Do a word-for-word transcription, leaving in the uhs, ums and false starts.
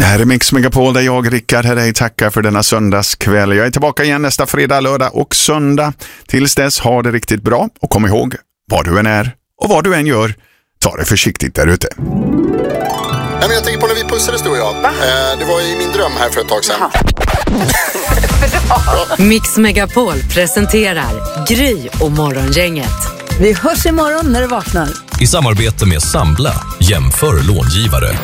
här är Mix Megapol där jag, Rickard, här dig tackar för denna söndagskväll. Jag är tillbaka igen nästa fredag, lördag och söndag. Tills dess, ha det riktigt bra och kom ihåg, var du än är och vad du än gör, ta det försiktigt där ute. Nej, men jag tänker på när vi pussades du och jag. Eh, det var i min dröm här för ett tag sedan. Mix Megapol presenterar Gry och Morgongänget. Vi hörs imorgon när du vaknar. I samarbete med Sambla, jämför långivare.